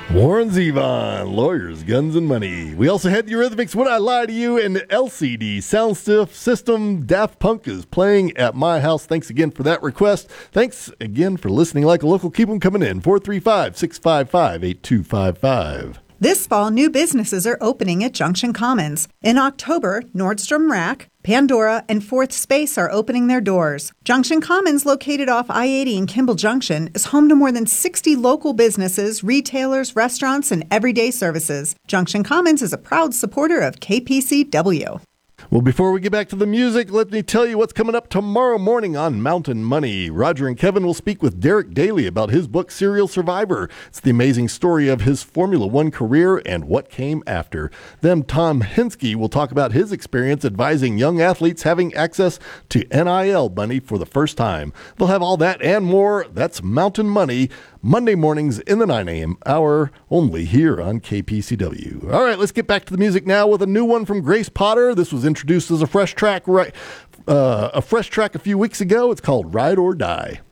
Warren Zevon, Lawyers, Guns, and Money. We also had the Eurythmics, Would I Lie to You, and LCD Sound System. Daft Punk is playing at my house. Thanks again for that request. Thanks again for listening like a local. Keep them coming in. 435-655-8255. This fall, new businesses are opening at Junction Commons. In October, Nordstrom Rack, Pandora, and Fourth Space are opening their doors. Junction Commons, located off I-80 in Kimball Junction, is home to more than 60 local businesses, retailers, restaurants, and everyday services. Junction Commons is a proud supporter of KPCW. Well, before we get back to the music, let me tell you what's coming up tomorrow morning on Mountain Money. Roger and Kevin will speak with Derek Daly about his book, Serial Survivor. It's the amazing story of his Formula One career and what came after. Then Tom Hinsky will talk about his experience advising young athletes having access to NIL money for the first time. They'll have all that and more. That's Mountain Money, Monday mornings in the 9 a.m. hour, only here on KPCW. All right, let's get back to the music now with a new one from Grace Potter. This was introduced as a fresh track a few weeks ago. It's called Ride or Die.